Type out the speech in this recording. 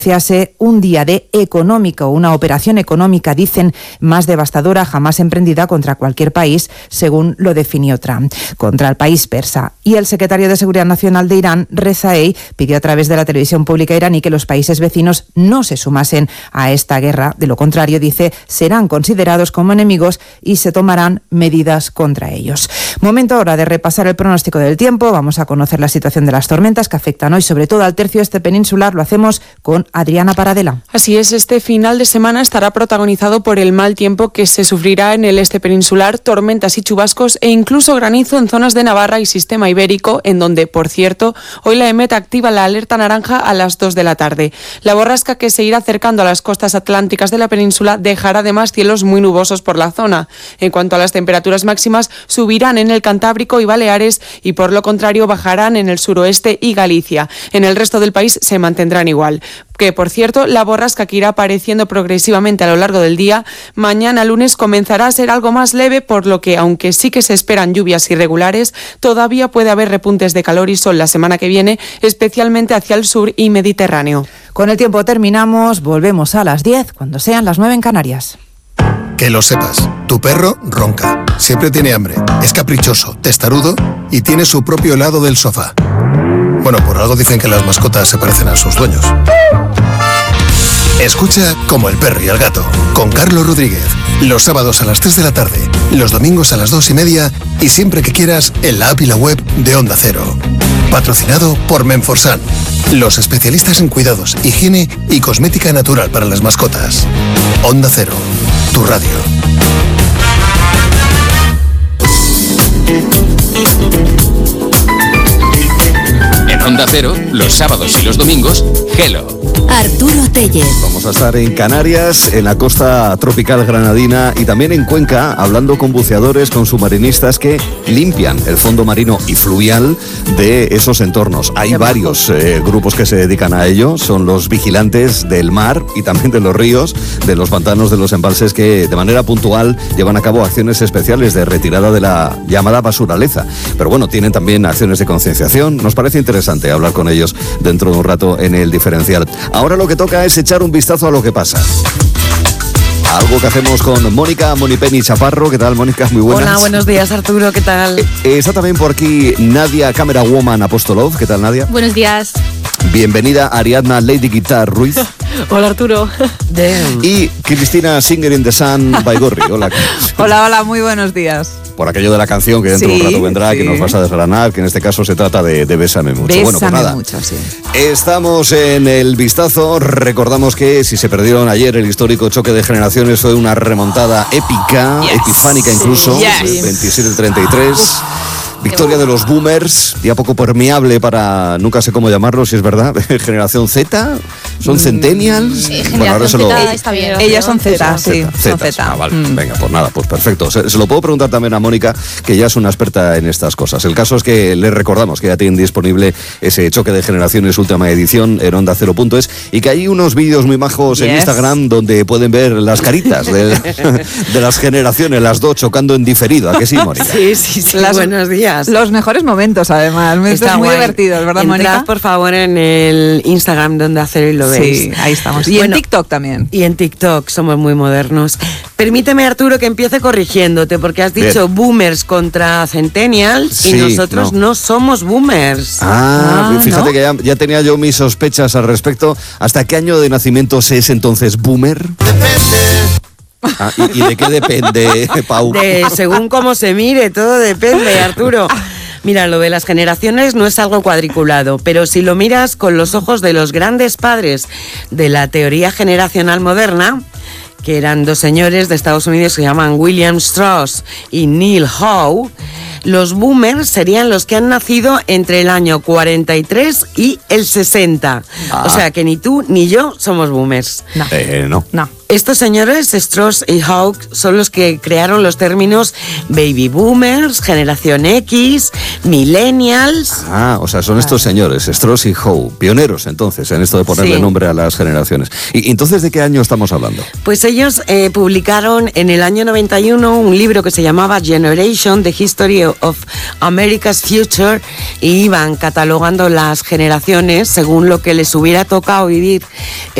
un día de económica o una operación económica, dicen, más devastadora jamás emprendida contra cualquier país, según lo definió Trump, contra el país persa. Y el secretario de Seguridad Nacional de Irán, Rezaei, pidió a través de la televisión pública iraní que los países vecinos no se sumasen a esta guerra. De lo contrario, dice, serán considerados como enemigos y se tomarán medidas contra ellos. Momento ahora de repasar el pronóstico del tiempo. Vamos a conocer la situación de las tormentas que afectan hoy, sobre todo al tercio este peninsular. Lo hacemos con Adriana Paradela. Así es, este final de semana estará protagonizado por el mal tiempo que se sufrirá en el este peninsular, tormentas y chubascos e incluso granizo en zonas de Navarra y sistema ibérico, en donde, por cierto, hoy la EMET activa la alerta naranja a las 2 de la tarde. La borrasca, que se irá acercando a las costas atlánticas de la península, dejará además cielos muy nubosos por la zona. En cuanto a las temperaturas máximas, subirán en el Cantábrico y Baleares y, por lo contrario, bajarán en el suroeste y Galicia. En el resto del país se mantendrán igual. Que, por cierto, la borrasca, que irá apareciendo progresivamente a lo largo del día, mañana lunes comenzará a ser algo más leve, por lo que, aunque sí que se esperan lluvias irregulares, todavía puede haber repuntes de calor y sol la semana que viene, especialmente hacia el sur y Mediterráneo. Con el tiempo terminamos, volvemos a las 10, cuando sean las 9 en Canarias. Que lo sepas, tu perro ronca, siempre tiene hambre, es caprichoso, testarudo y tiene su propio helado del sofá. Bueno, por algo dicen que las mascotas se parecen a sus dueños. Escucha Como el perro y el gato, con Carlos Rodríguez, los sábados a las 3 de la tarde, los domingos a las 2:30 y siempre que quieras en la app y la web de Onda Cero. Patrocinado por Menforsan, los especialistas en cuidados, higiene y cosmética natural para las mascotas. Onda Cero, tu radio. En Onda Cero, los sábados y los domingos, Hello. Arturo Tellez. Vamos a estar en Canarias, en la costa tropical granadina y también en Cuenca, hablando con buceadores, con submarinistas que limpian el fondo marino y fluvial de esos entornos. Hay varios grupos que se dedican a ello, son los vigilantes del mar y también de los ríos, de los pantanos, de los embalses, que de manera puntual llevan a cabo acciones especiales de retirada de la llamada basuraleza. Pero bueno, tienen también acciones de concienciación. Nos parece interesante hablar con ellos dentro de un rato en El Diferencial. Ahora lo que toca es echar un vistazo a lo que pasa. Algo que hacemos con Mónica Monipeni Chaparro. ¿Qué tal, Mónica? Muy buenas. Hola, buenos días, Arturo. ¿Qué tal? Está también por aquí Nadia Camera Woman Apostolov. ¿Qué tal, Nadia? Buenos días. Bienvenida Ariadna Lady Guitar Ruiz. Hola, Arturo. Y Cristina Singer in the Sun Baigorri. Hola. Hola, muy buenos días. Por aquello de la canción que dentro de un rato vendrá, que nos vas a desgranar, que en este caso se trata de Bésame Mucho. Bésame bueno, pues nada, mucho, sí. Estamos en el vistazo. Recordamos que si se perdieron ayer el histórico choque de generaciones, fue una remontada épica, epifánica incluso, 27-33. Victoria de los boomers, día poco permeable para, nunca sé cómo llamarlo, si es verdad, generación Z, ¿son centennials? Bueno, ahora está bien. Ellas son Z, sí, son Z. Ah, vale. Venga, pues nada, pues perfecto. Se lo puedo preguntar también a Mónica, que ya es una experta en estas cosas. El caso es que le recordamos que ya tienen disponible ese choque de generaciones última edición en OndaCero.es y que hay unos vídeos muy majos en Instagram donde pueden ver las caritas de las generaciones, las dos chocando en diferido. ¿A que sí, Mónica? Sí, buenos días. Los mejores momentos, además. Esto es muy divertido, ¿verdad, Mónica? Entrad, por favor, en el Instagram de Onda Cero y lo veis. Sí, ahí estamos. Y en TikTok también. Y en TikTok, somos muy modernos. Permíteme, Arturo, que empiece corrigiéndote, porque has dicho boomers contra centennials y nosotros no somos boomers. Fíjate ¿no? que ya tenía yo mis sospechas al respecto. ¿Hasta qué año de nacimiento se es entonces boomer? ¿Y de qué depende, Pau? Según cómo se mire, todo depende, Arturo. Mira, lo de las generaciones no es algo cuadriculado, pero si lo miras con los ojos de los grandes padres de la teoría generacional moderna, que eran dos señores de Estados Unidos que se llaman William Strauss y Neil Howe, los boomers serían los que han nacido entre el año 43 y el 60. O sea que ni tú ni yo somos boomers. No. Estos señores, Strauss y Hawke, son los que crearon los términos baby boomers, generación X, millennials. O sea, son estos señores, Strauss y Hawke, pioneros entonces en esto de ponerle nombre a las generaciones. ¿Y entonces de qué año estamos hablando? Pues ellos publicaron en el año 91 un libro que se llamaba Generation, The History of America's Future, y iban catalogando las generaciones según lo que les hubiera tocado vivir